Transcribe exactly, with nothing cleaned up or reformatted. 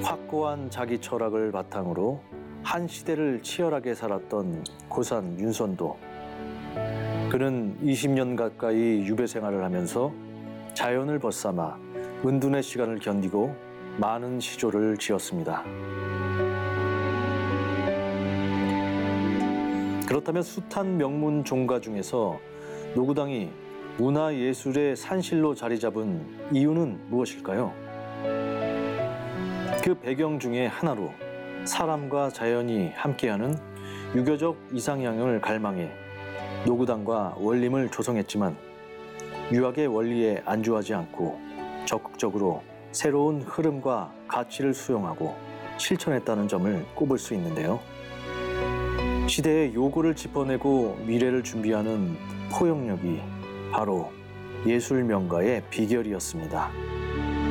확고한 자기 철학을 바탕으로 한 시대를 치열하게 살았던 고산 윤선도. 그는 이십 년 가까이 유배 생활을 하면서 자연을 벗삼아 은둔의 시간을 견디고 많은 시조를 지었습니다. 그렇다면 숱한 명문 종가 중에서 노구당이 문화예술의 산실로 자리 잡은 이유는 무엇일까요? 그 배경 중에 하나로 사람과 자연이 함께하는 유교적 이상향을 갈망해 노구당과 원림을 조성했지만 유학의 원리에 안주하지 않고 적극적으로 새로운 흐름과 가치를 수용하고 실천했다는 점을 꼽을 수 있는데요. 시대의 요구를 짚어내고 미래를 준비하는 포용력이 바로 예술 명가의 비결이었습니다.